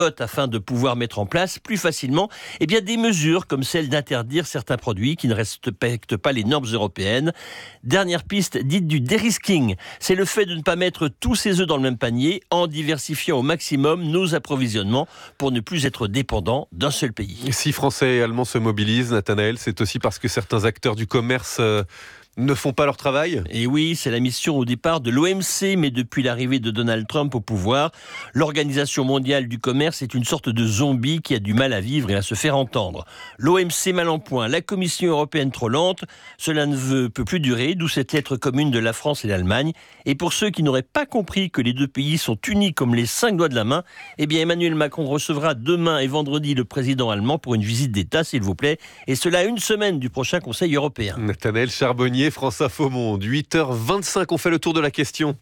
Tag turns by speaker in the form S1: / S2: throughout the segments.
S1: afin de pouvoir mettre en place plus facilement des mesures comme celle d'interdire certains produits qui ne respectent pas les normes européennes. Dernière piste dite du dérisking, c'est le fait de ne pas mettre tous ses œufs dans le même panier en diversifiant au maximum nos approvisionnements pour ne plus être dépendants d'un seul pays.
S2: Si Français et Allemands se mobilisent, Nathanaël, c'est aussi parce que certains acteurs du commerce ne font pas leur travail.
S1: Et oui, c'est la mission au départ de l'OMC, mais depuis l'arrivée de Donald Trump au pouvoir, l'Organisation mondiale du commerce est une sorte de zombie qui a du mal à vivre et à se faire entendre. L'OMC mal en point, la Commission européenne trop lente, cela ne peut plus durer, d'où cette lettre commune de la France et l'Allemagne. Et pour ceux qui n'auraient pas compris que les deux pays sont unis comme les 5 doigts de la main, Emmanuel Macron recevra demain et vendredi le président allemand pour une visite d'État, s'il vous plaît, et cela à une semaine du prochain Conseil européen.
S2: Nathanaël Charbonnier, France Info Monde, 8h25, on fait le tour de la question.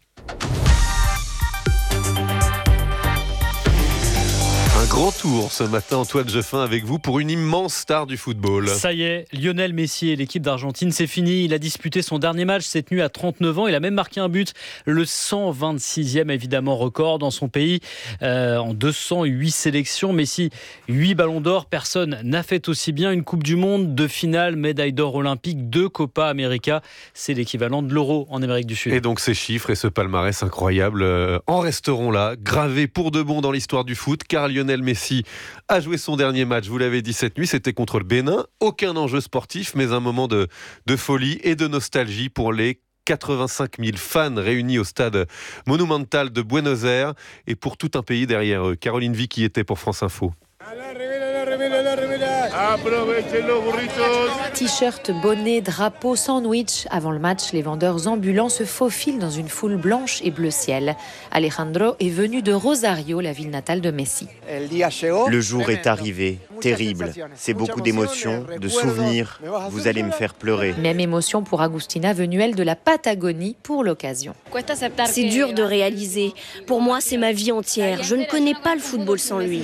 S2: Un grand tour ce matin, Antoine Jeffin avec vous pour une immense star du football.
S3: Ça y est, Lionel Messi et l'équipe d'Argentine, c'est fini. Il a disputé son dernier match cette nuit à 39 ans. Il a même marqué un but, le 126e évidemment record dans son pays en 208 sélections. Messi, 8 ballons d'or, personne n'a fait aussi bien. Une Coupe du Monde, 2 finales, médaille d'or olympique, 2 Copa América. C'est l'équivalent de l'Euro en Amérique du Sud.
S2: Et donc ces chiffres et ce palmarès incroyable en resteront là, gravés pour de bon dans l'histoire du foot, car Lionel Messi a joué son dernier match, vous l'avez dit cette nuit, c'était contre le Bénin. Aucun enjeu sportif, mais un moment de folie et de nostalgie pour les 85 000 fans réunis au stade Monumental de Buenos Aires et pour tout un pays derrière eux. Caroline Vic y était pour France Info.
S4: T-shirt, bonnet, drapeau, sandwich. Avant le match, les vendeurs ambulants se faufilent dans une foule blanche et bleu ciel. Alejandro est venu de Rosario, la ville natale de Messi.
S5: Le jour est arrivé, terrible. C'est beaucoup d'émotions, de souvenirs. Vous allez me faire pleurer.
S4: Même émotion pour Agustina, venue elle de la Patagonie pour l'occasion.
S6: C'est dur de réaliser. Pour moi, c'est ma vie entière. Je ne connais pas le football sans lui.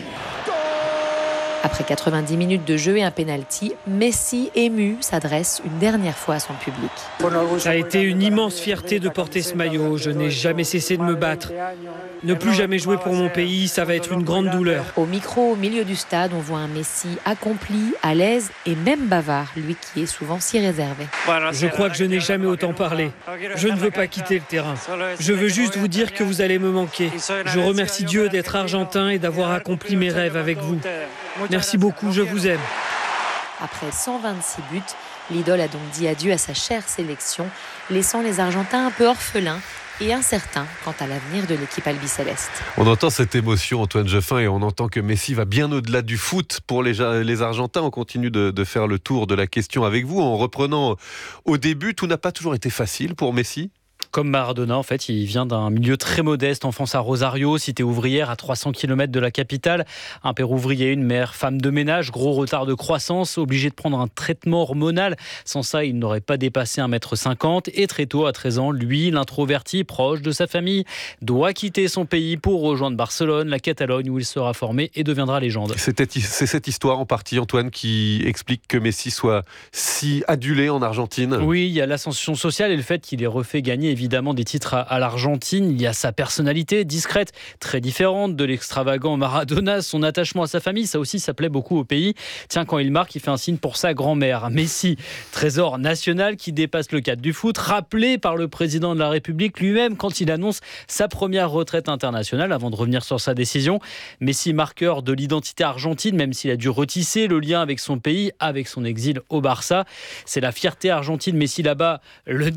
S4: Après 90 minutes de jeu et un penalty, Messi, ému, s'adresse une dernière fois à son public.
S7: Ça a été une immense fierté de porter ce maillot. Je n'ai jamais cessé de me battre. Ne plus jamais jouer pour mon pays, ça va être une grande douleur.
S4: Au micro, au milieu du stade, on voit un Messi accompli, à l'aise et même bavard, lui qui est souvent si réservé.
S7: Je crois que je n'ai jamais autant parlé. Je ne veux pas quitter le terrain. Je veux juste vous dire que vous allez me manquer. Je remercie Dieu d'être argentin et d'avoir accompli mes rêves avec vous. Merci beaucoup, je vous aime.
S4: Après 126 buts, l'idole a donc dit adieu à sa chère sélection, laissant les Argentins un peu orphelins et incertains quant à l'avenir de l'équipe albicéleste.
S2: On entend cette émotion, Antoine Jeffin, et on entend que Messi va bien au-delà du foot pour les Argentins. On continue de faire le tour de la question avec vous en reprenant au début. Tout n'a pas toujours été facile pour Messi.
S3: Comme Maradona, en fait, il vient d'un milieu très modeste, enfance à Rosario, cité ouvrière à 300 km de la capitale. Un père ouvrier, une mère femme de ménage, gros retard de croissance, obligé de prendre un traitement hormonal. Sans ça, il n'aurait pas dépassé 1m50. Et très tôt, à 13 ans, lui, l'introverti, proche de sa famille, doit quitter son pays pour rejoindre Barcelone, la Catalogne, où il sera formé et deviendra légende.
S2: C'est cette histoire en partie, Antoine, qui explique que Messi soit si adulé en Argentine.
S3: Oui, il y a l'ascension sociale et le fait qu'il ait refait gagner évidemment des titres à l'Argentine. Il y a sa personnalité discrète, très différente de l'extravagant Maradona, son attachement à sa famille, ça aussi ça plaît beaucoup au pays. Tiens, quand il marque, il fait un signe pour sa grand-mère. Messi, trésor national qui dépasse le cadre du foot, rappelé par le président de la République lui-même quand il annonce sa première retraite internationale avant de revenir sur sa décision. Messi, marqueur de l'identité argentine, même s'il a dû retisser le lien avec son pays, avec son exil au Barça. C'est la fierté argentine. Messi là-bas, le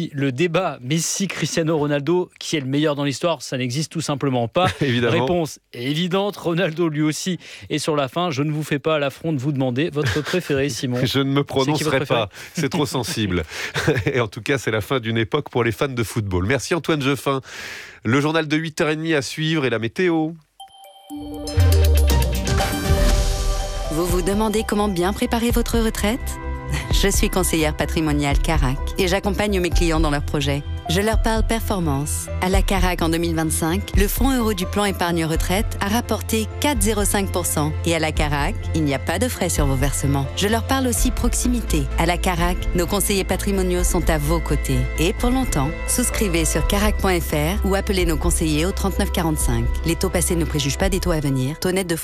S3: débat Messi, Cristiano Ronaldo, qui est le meilleur dans l'histoire, ça n'existe tout simplement pas. Réponse évidente, Ronaldo lui aussi. Et sur la fin, je ne vous fais pas l'affront de vous demander votre préféré, Simon.
S2: Je ne me prononcerai pas, c'est trop sensible. Et en tout cas, c'est la fin d'une époque pour les fans de football. Merci Antoine Jeffin. Le journal de 8h30 à suivre et la météo.
S8: Vous vous demandez comment bien préparer votre retraite ? Je suis conseillère patrimoniale Carac et j'accompagne mes clients dans leurs projets. Je leur parle performance. À la Carac en 2025, le fonds euro du plan épargne retraite a rapporté 4,05%. Et à la Carac, il n'y a pas de frais sur vos versements. Je leur parle aussi proximité. À la Carac, nos conseillers patrimoniaux sont à vos côtés. Et pour longtemps, souscrivez sur carac.fr ou appelez nos conseillers au 39 45. Les taux passés ne préjugent pas des taux à venir. Taux net de